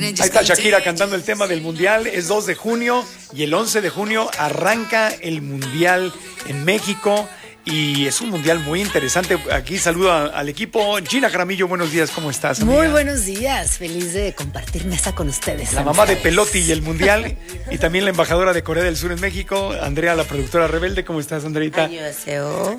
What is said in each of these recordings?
Ahí está Shakira cantando el tema del Mundial. Es 2 de junio y el 11 de junio arranca el Mundial en México. Y es un mundial muy interesante. Aquí saludo al equipo. Gina Jaramillo, buenos días, ¿cómo estás, amiga? Muy buenos días, feliz de compartir mesa con ustedes. La mamá de Pelotti y el mundial. Y también la embajadora de Corea del Sur en México, Andrea, la productora rebelde. ¿Cómo estás, Andreita? Annyeonghaseyo.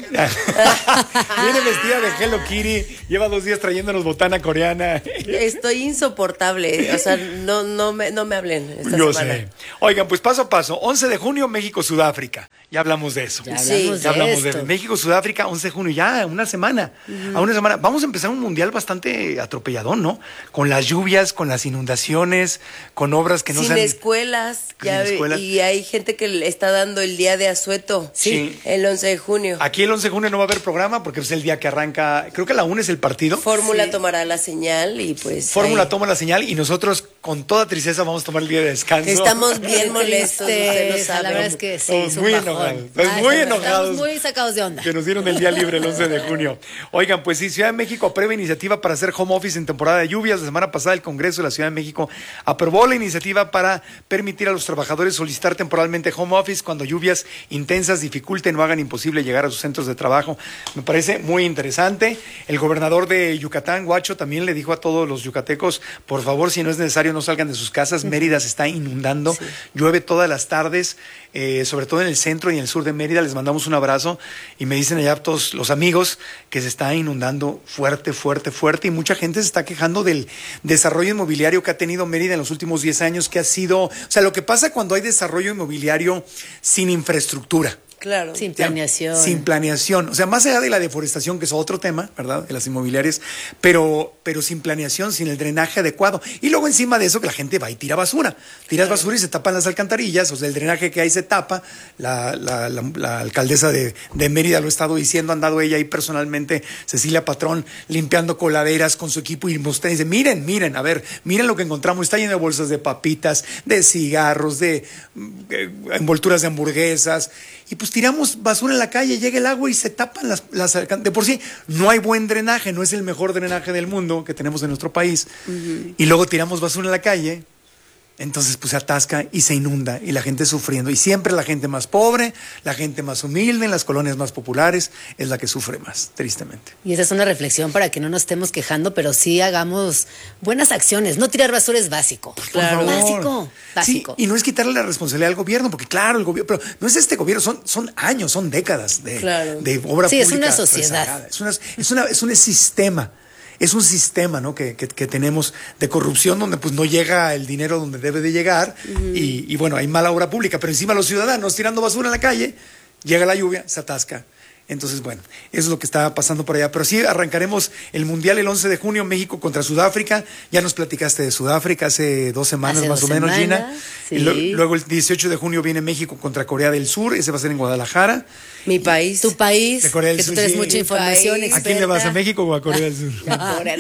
Viene vestida de Hello Kitty. Lleva 2 días trayéndonos botana coreana. Estoy insoportable. O sea, no me hablen esta Yo semana. sé. Oigan, pues paso a paso. 11 de junio, México-Sudáfrica. Ya hablamos de eso. Ya Ya hablamos de esto. México-Sudáfrica, 11 de junio, ya una semana. A una semana. Vamos a empezar un mundial bastante atropelladón, ¿no? Con las lluvias, con las inundaciones, con obras que no Sin sean... escuelas, Sin ya escuelas. y hay gente que le está dando el día de asueto. Sí. El 11 de junio. Aquí el 11 de junio no va a haber programa porque es el día que arranca, creo que a la 1 es el partido. Fórmula tomará la señal y pues. Fórmula ahí. toma la señal y nosotros con toda tristeza vamos a tomar el día de descanso. Estamos bien molestos, usted lo La sabe. verdad es que sí, Estamos es un muy bajón. enojados. Estamos muy enojados. Estamos muy sacados de onda. Que nos dieron el día libre el 11 de junio. Oigan, pues sí, Ciudad de México aprueba iniciativa para hacer home office en temporada de lluvias. La semana pasada el Congreso de la Ciudad de México aprobó la iniciativa para permitir a los trabajadores solicitar temporalmente home office cuando lluvias intensas dificulten o hagan imposible llegar a sus centros de trabajo. Me parece muy interesante. El gobernador de Yucatán, Huacho, también le dijo a todos los yucatecos, por favor, si no es necesario, no salgan de sus casas. Mérida se está inundando. Llueve todas las tardes, sobre todo en el centro y en el sur de Mérida. Les mandamos un abrazo y me dicen allá todos los amigos que se está inundando fuerte, fuerte, fuerte y mucha gente se está quejando del desarrollo inmobiliario que ha tenido Mérida en los últimos 10 años, que ha sido, o sea, lo que pasa cuando hay desarrollo inmobiliario sin infraestructura. Claro. Sin planeación. Sin planeación. O sea, más allá de la deforestación, que es otro tema, ¿verdad? De las inmobiliarias, pero sin planeación, sin el drenaje adecuado. Y luego encima de eso que la gente va y tira basura. Tiras basura y se tapan las alcantarillas, o sea, el drenaje que hay se tapa. La alcaldesa de Mérida lo ha estado diciendo, ha andado ella ahí personalmente, Cecilia Patrón, limpiando coladeras con su equipo y ustedes dicen, miren, a ver, miren lo que encontramos. Está lleno de bolsas de papitas, de cigarros, de envolturas de hamburguesas. Y pues tiramos basura en la calle, llega el agua y se tapan las alcantarillas. De por sí, no hay buen drenaje, no es el mejor drenaje del mundo que tenemos en nuestro país. Y luego tiramos basura en la calle, entonces pues se atasca y se inunda y la gente sufriendo. Y siempre la gente más pobre, la gente más humilde, en las colonias más populares, es la que sufre más, tristemente. Y esa es una reflexión para que no nos estemos quejando, pero sí hagamos buenas acciones. No tirar basura es básico. Claro. Básico. Sí, y no es quitarle la responsabilidad al gobierno, porque claro, el gobierno, pero no es este gobierno, son años, son décadas de obra pública. Sí, es una sociedad. Es un sistema. Es un sistema, ¿no? que tenemos de corrupción donde pues no llega el dinero donde debe de llegar y bueno, hay mala obra pública, pero encima los ciudadanos tirando basura en la calle, llega la lluvia, se atasca. Entonces, bueno, eso es lo que está pasando por allá. Pero sí, arrancaremos el Mundial el 11 de junio, México contra Sudáfrica. Ya nos platicaste de Sudáfrica hace 2 semanas Hace más 2 o menos, semanas, Gina. sí. Y luego el 18 de junio viene México contra Corea del Sur. Ese va a ser en Guadalajara. Mi país. Tu país, De Corea del que Sur, tú tienes sí. mucha información. Mi país. ¿A quién le vas, a México o a Corea del Sur? Corea,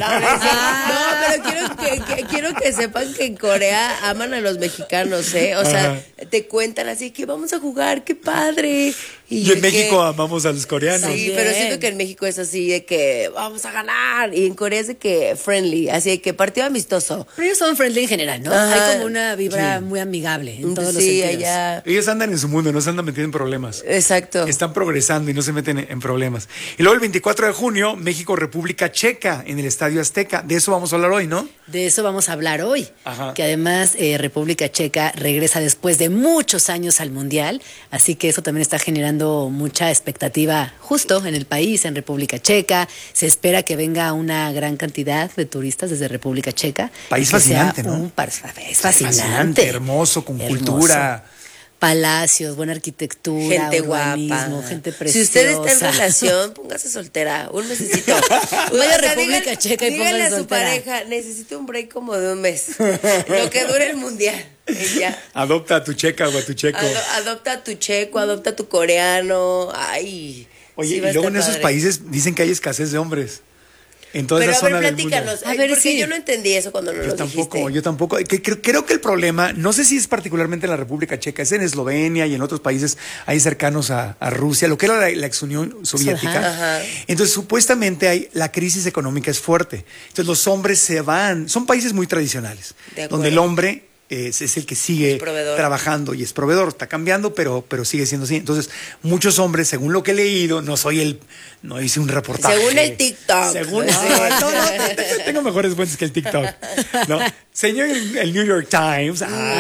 no, pero quiero que sepan que en Corea aman a los mexicanos, ¿eh? O sea, te cuentan así que vamos a jugar, qué padre. Y en México amamos a los coreanos. Sí, Bien. pero siento que en México es así de que vamos a ganar. Y en Corea es de que friendly, así de que partido amistoso. Pero ellos son friendly en general, ¿no? Ajá. Hay como una vibra muy amigable en todos los Sí, sentidos. allá. Ellos andan en su mundo, no se andan metiendo en problemas. Exacto. Están progresando y no se meten en problemas. Y luego el 24 de junio, México-República Checa en el Estadio Azteca. De eso vamos a hablar hoy, ¿no? De eso vamos a hablar hoy. Ajá. Que además República Checa regresa después de muchos años al Mundial, así que eso también está generando mucha expectativa justo en el país, en República Checa. Se espera que venga una gran cantidad de turistas desde República Checa. País Y que fascinante, sea ¿no? Es fascinante. Hermoso, con Hermoso. cultura. Palacios, buena arquitectura, Gente urbanismo, guapa. gente Si preciosa. usted está en relación, póngase soltera, un mesecito. Vaya a República Checa y dígale póngase a su soltera. pareja, necesito un break como de un mes. Lo que dure el mundial. Y ya. Adopta a tu checa o a tu checo. Adopta a tu checo, adopta a tu coreano. Ay. Oye, sí y va a luego en estar esos padre. países dicen que hay escasez de hombres. en toda Pero esa a ver, zona del mundo. platícanos. A ver, porque sí. yo no entendí eso cuando no lo dijiste. Yo tampoco. Creo que el problema, no sé si es particularmente en la República Checa, es en Eslovenia y en otros países ahí cercanos a Rusia, lo que era la ex Unión Soviética. Ajá. Entonces, supuestamente la crisis económica es fuerte. Entonces, los hombres se van. Son países muy tradicionales, De acuerdo. donde el hombre es el que sigue Es proveedor. trabajando y es proveedor. Está cambiando, pero sigue siendo así. Entonces, muchos hombres, según lo que he leído, no hice un reportaje. Según el TikTok. Según Sí. tengo mejores fuentes que el TikTok. ¿No? Señor, el New York Times.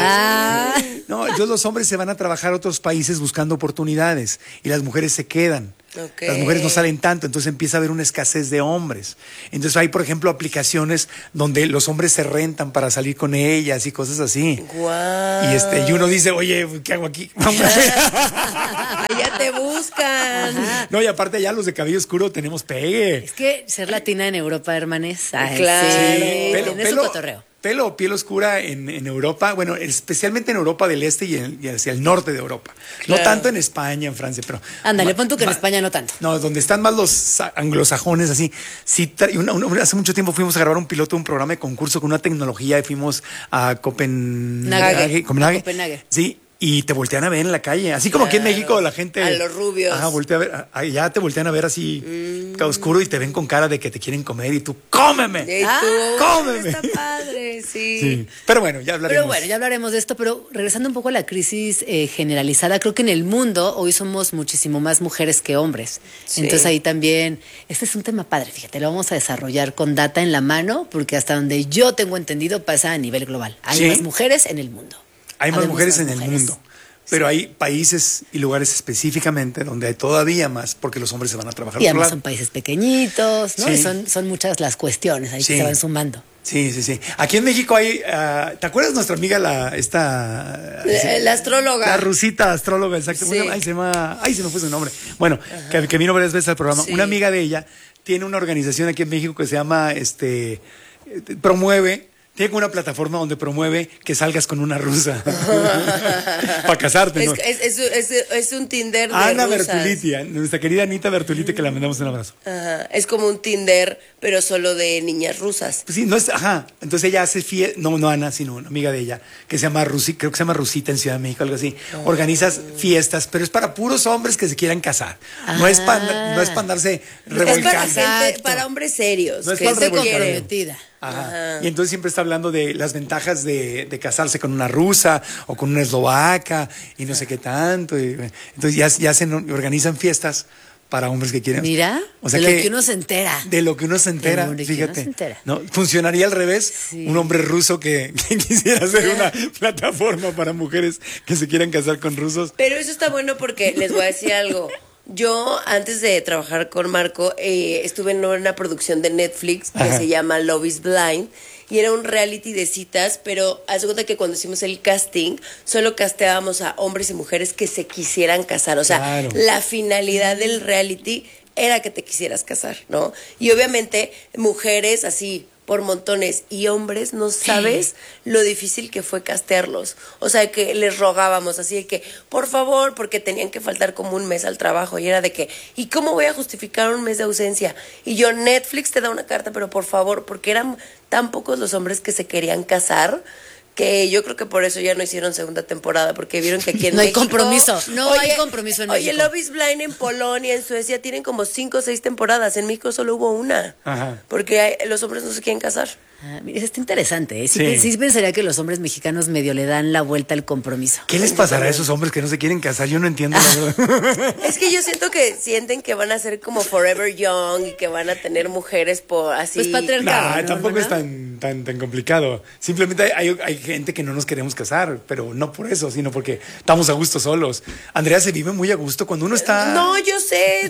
No, entonces los hombres se van a trabajar a otros países buscando oportunidades y las mujeres se quedan. Ok. Las mujeres no salen tanto, entonces empieza a haber una escasez de hombres. Entonces hay, por ejemplo, aplicaciones donde los hombres se rentan para salir con ellas y cosas así. Guau. Y uno dice, oye, ¿qué hago aquí? Ya te buscan. No, y aparte ya los de cabello oscuro tenemos pegue. Es que ser latina en Europa, hermanes. Ay, Claro. sí, Pelo- tiene su cotorreo. Pelo o piel oscura en Europa, bueno, especialmente en Europa del Este y hacia el norte de Europa. No Claro. tanto en España, en Francia, pero... Ándale, pon tú que en España no tanto. No, donde están más los anglosajones, así. Sí, hace mucho tiempo fuimos a grabar un piloto de un programa de concurso con una tecnología y fuimos a Copenhague. Copenhague. Sí. Y te voltean a ver en la calle, así como aquí en Claro. México la gente... A los rubios. Ajá, voltea a ver, allá te voltean a ver así, oscuro y te ven con cara de que te quieren comer y tú, ¡cómeme! Y tú, cómeme. Está padre, sí. Sí, pero bueno, ya hablaremos. Pero bueno, ya hablaremos de esto, pero regresando un poco a la crisis generalizada, creo que en el mundo hoy somos muchísimo más mujeres que hombres. Sí. Entonces ahí también, este es un tema padre, fíjate, lo vamos a desarrollar con data en la mano, porque hasta donde yo tengo entendido pasa a nivel global. Hay ¿Sí? más mujeres en el mundo. Hay más Habemos mujeres más en el mujeres. mundo, pero hay países y lugares específicamente donde hay todavía más porque los hombres se van a trabajar. Y a otro además lado. son países pequeñitos, ¿no? Sí. Y son muchas las cuestiones ahí Sí. que se van sumando. Sí. Aquí en México hay, ¿te acuerdas nuestra amiga La astróloga. La rusita astróloga, exacto. Sí. Se me fue su nombre. Bueno, que vino varias veces al programa. Sí. Una amiga de ella tiene una organización aquí en México que se llama, promueve. Tiene como una plataforma donde promueve que salgas con una rusa para casarte, ¿no? Es un Tinder de Ana rusas. Bertoliti, nuestra querida Anita Bertoliti, que la mandamos un abrazo. Ajá. Es como un Tinder, pero solo de niñas rusas. Pues sí, entonces ella hace no Ana, sino una amiga de ella, que se llama creo que se llama Rusita en Ciudad de México, algo así. Organizas fiestas, pero es para puros hombres que se quieran casar. No es para andarse revolcando. Es para gente, para hombres serios. No es que para se revolcar. quieren. Comprometida. Ajá. Y entonces siempre está hablando de las ventajas de casarse con una rusa o con una eslovaca y no sé qué tanto. Entonces ya organizan fiestas para hombres que quieren. Mira, o sea de lo que uno se entera. De lo que uno se entera, De lo que uno fíjate. se entera. ¿No? Funcionaría al revés. Sí. Un hombre ruso que quisiera hacer una plataforma para mujeres que se quieran casar con rusos. Pero eso está bueno porque les voy a decir algo. Yo, antes de trabajar con Marco, estuve en una producción de Netflix que Ajá. se llama Love is Blind. Y era un reality de citas, pero haz de cuenta que cuando hicimos el casting, solo casteábamos a hombres y mujeres que se quisieran casar. O sea, Claro. la finalidad del reality era que te quisieras casar, ¿no? Y obviamente, mujeres así por montones y hombres, no sabes lo difícil que fue castearlos. O sea, que les rogábamos así de que, por favor, porque tenían que faltar como un mes al trabajo y era de que, ¿y cómo voy a justificar un mes de ausencia? Y yo, Netflix te da una carta, pero por favor, porque eran tan pocos los hombres que se querían casar, que yo creo que por eso ya no hicieron segunda temporada, porque vieron que aquí en No hay México... compromiso, no hay compromiso en Oye, México. Love is Blind en Polonia, en Suecia, tienen como 5 o 6 temporadas. En México solo hubo una. Ajá. Porque los hombres no se quieren casar. Mira, está interesante, ¿eh? Sí. Sí pensaría que los hombres mexicanos medio le dan la vuelta al compromiso. ¿Qué les pasará a esos hombres que no se quieren casar? Yo no entiendo la verdad. Es que yo siento que sienten que van a ser como forever young y que van a tener mujeres por así. Pues patriarcado. No, ¿no? tampoco ¿No? es tan complicado. Simplemente hay gente que no nos queremos casar, pero no por eso, sino porque estamos a gusto solos. Andrea se vive muy a gusto cuando uno está... No, yo sé,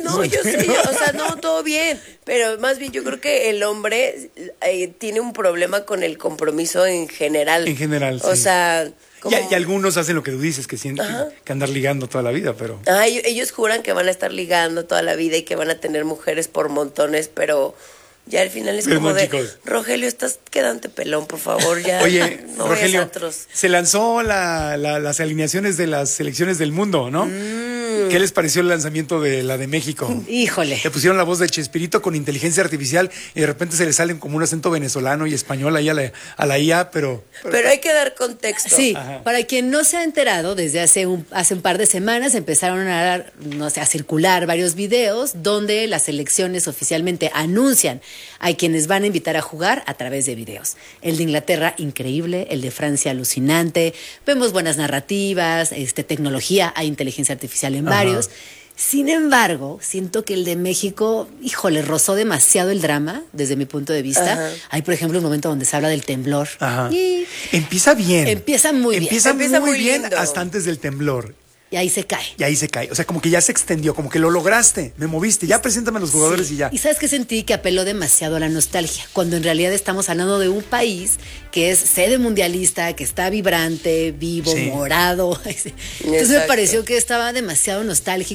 o sea, no, todo bien, pero más bien yo creo que el hombre tiene un problema con el compromiso en general. En general, O sí. sea, como... Y algunos hacen lo que tú dices, que sienten que andar ligando toda la vida, pero... Ay, ellos juran que van a estar ligando toda la vida y que van a tener mujeres por montones, pero ya al final es Pero como no, de, chicos. Rogelio, estás quedándote pelón, por favor, ya. Oye, no Rogelio, vayas a antros. se lanzó las alineaciones de las selecciones del mundo, ¿no? ¿Qué les pareció el lanzamiento de la de México? Híjole. Le pusieron la voz de Chespirito con inteligencia artificial y de repente se le salen como un acento venezolano y español ahí a la IA, pero hay que dar contexto. Sí, para quien no se ha enterado, desde hace un par de semanas empezaron a circular varios videos donde las elecciones oficialmente anuncian a quienes van a invitar a jugar a través de videos. El de Inglaterra, increíble, el de Francia, alucinante. Vemos buenas narrativas, tecnología, hay inteligencia artificial en varios. Sin embargo, siento que el de México, híjole, rozó demasiado el drama desde mi punto de vista. Ajá. Hay, por ejemplo, un momento donde se habla del temblor. Ajá. Y empieza bien. empieza muy bien. Empieza muy muy bien lindo. hasta antes del temblor. Y ahí se cae. Y ahí se cae. O sea, como que ya se extendió, como que lo lograste, me moviste, ya preséntame a los jugadores Sí. y ya. Y sabes que sentí que apeló demasiado a la nostalgia, cuando en realidad estamos hablando de un país que es sede mundialista, que está vibrante, vivo, Sí. morado. Entonces me Exacto. pareció que estaba demasiado nostálgico.